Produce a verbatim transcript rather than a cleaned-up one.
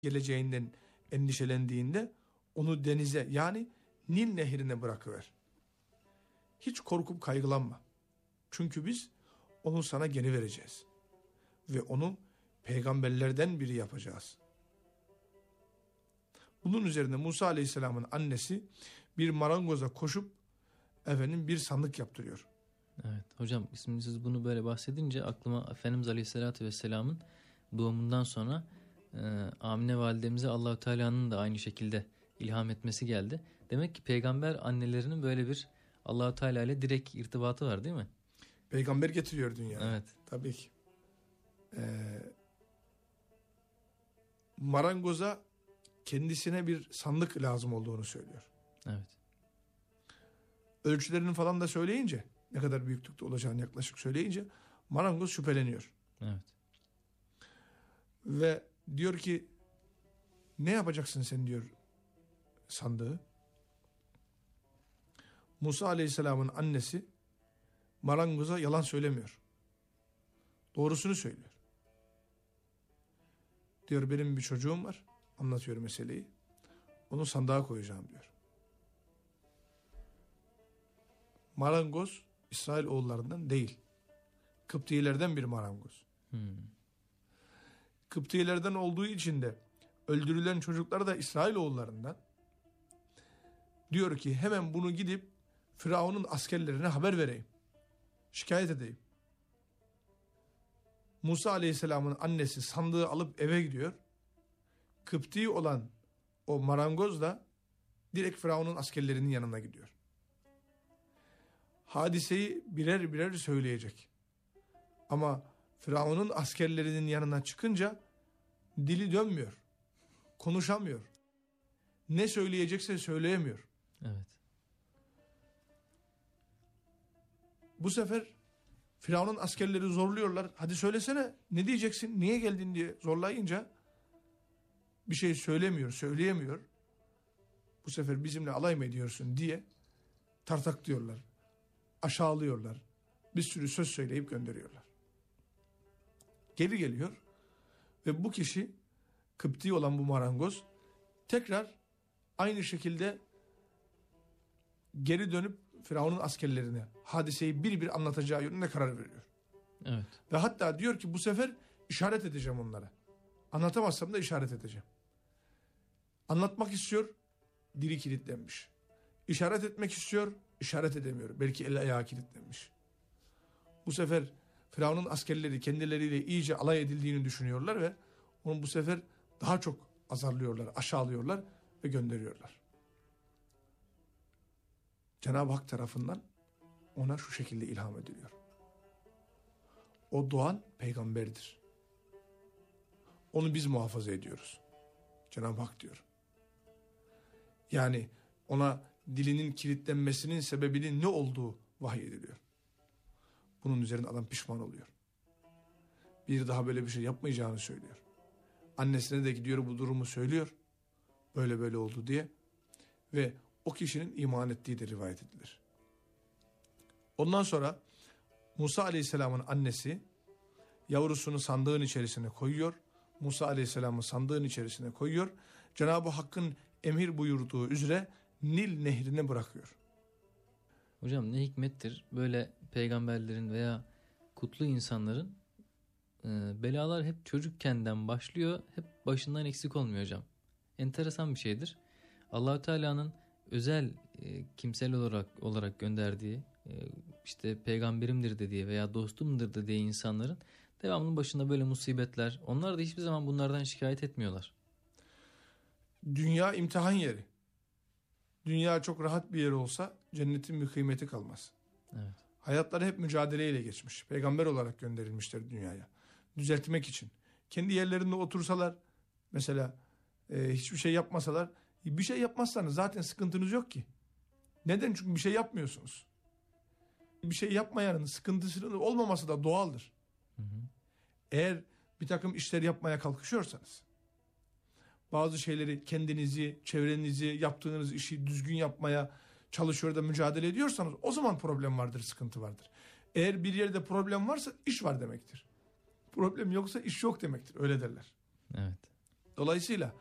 geleceğinden endişelendiğinde onu denize, yani Nil nehrine bırakıver. Hiç korkup kaygılanma. Çünkü biz onu sana geri vereceğiz. Ve onu peygamberlerden biri yapacağız. Bunun üzerine Musa Aleyhisselam'ın annesi bir marangoza koşup efendim bir sandık yaptırıyor. Evet hocam, şimdi siz bunu böyle bahsedince aklıma Efendimiz Aleyhisselatü Vesselam'ın doğumundan sonra e, Amine validemize Allahu Teala'nın da aynı şekilde ilham etmesi geldi. Demek ki peygamber annelerinin böyle bir Allahu Teala ile direkt irtibatı var, değil mi? Peygamber getiriyor dünyaya. Evet. Tabii ki. Ee, marangoza kendisine bir sandık lazım olduğunu söylüyor. Evet. Ölçülerini falan da söyleyince, ne kadar büyüklükte olacağını yaklaşık söyleyince marangoz şüpheleniyor. Evet. Ve diyor ki, ne yapacaksın sen diyor sandığı. Musa Aleyhisselam'ın annesi marangoza yalan söylemiyor. Doğrusunu söylüyor. Diyor, benim bir çocuğum var. Anlatıyor meseleyi. Onu sandığa koyacağım diyor. Marangoz İsrail oğullarından değil. Kıptiyelerden bir marangoz. Hmm. Kıptiyelerden olduğu için de öldürülen çocuklar da İsrail oğullarından. Diyor ki hemen bunu gidip Firavun'un askerlerine haber vereyim. Şikayet edeyim. Musa Aleyhisselam'ın annesi sandığı alıp eve gidiyor. Kıpti olan o marangoz da direkt Firavun'un askerlerinin yanına gidiyor. Hadiseyi birer birer söyleyecek. Ama Firavun'un askerlerinin yanına çıkınca dili dönmüyor. Konuşamıyor. Ne söyleyecekse söyleyemiyor. Evet. Bu sefer Firavun'un askerleri zorluyorlar. Hadi söylesene, ne diyeceksin, niye geldin diye zorlayınca bir şey söylemiyor, söyleyemiyor. Bu sefer bizimle alay mı ediyorsun diye tartaklıyorlar, aşağılıyorlar. Bir sürü söz söyleyip gönderiyorlar. Geri geliyor ve bu kişi, Kıpti olan bu marangoz, tekrar aynı şekilde geri dönüp Firavun'un askerlerine hadiseyi bir bir anlatacağı yönünde karar veriyor. Evet. Ve hatta diyor ki bu sefer işaret edeceğim onlara. Anlatamazsam da işaret edeceğim. Anlatmak istiyor, dili kilitlenmiş. İşaret etmek istiyor, işaret edemiyor. Belki el ayağı kilitlenmiş. Bu sefer Firavun'un askerleri kendileriyle iyice alay edildiğini düşünüyorlar ve onu bu sefer daha çok azarlıyorlar, aşağılıyorlar ve gönderiyorlar. Cenab-ı Hak tarafından ona şu şekilde ilham ediliyor. O doğan peygamberdir. Onu biz muhafaza ediyoruz. Cenab-ı Hak diyor. Yani ona dilinin kilitlenmesinin sebebinin ne olduğu vahyediliyor. Bunun üzerine adam pişman oluyor. Bir daha böyle bir şey yapmayacağını söylüyor. Annesine de gidiyor, bu durumu söylüyor. Böyle böyle oldu diye. Ve o kişinin iman ettiği de rivayet edilir. Ondan sonra Musa Aleyhisselam'ın annesi yavrusunu sandığın içerisine koyuyor. Musa Aleyhisselam'ı sandığın içerisine koyuyor. Cenab-ı Hakk'ın emir buyurduğu üzere Nil nehrine bırakıyor. Hocam ne hikmettir böyle peygamberlerin veya kutlu insanların e, belalar hep çocukkenden başlıyor, hep başından eksik olmuyor hocam. Enteresan bir şeydir. Allah-u Teala'nın özel e, kimsel olarak olarak gönderdiği e, işte peygamberimdir dediği veya dostumdur dediği insanların devamının başında böyle musibetler, onlar da hiçbir zaman bunlardan şikayet etmiyorlar. Dünya imtihan yeri. Dünya çok rahat bir yer olsa cennetin bir kıymeti kalmaz. Evet. Hayatları hep mücadeleyle geçmiş. Peygamber olarak gönderilmişler dünyaya. Düzeltmek için. Kendi yerlerinde otursalar, mesela e, hiçbir şey yapmasalar, bir şey yapmazsanız zaten sıkıntınız yok ki. Neden? Çünkü bir şey yapmıyorsunuz. Bir şey yapmayanın sıkıntısının olmaması da doğaldır. Hı hı. Eğer bir takım işler yapmaya kalkışıyorsanız, bazı şeyleri, kendinizi, çevrenizi, yaptığınız işi düzgün yapmaya çalışıyor da mücadele ediyorsanız, o zaman problem vardır, sıkıntı vardır. Eğer bir yerde problem varsa iş var demektir. Problem yoksa iş yok demektir. Öyle derler. Evet. Dolayısıyla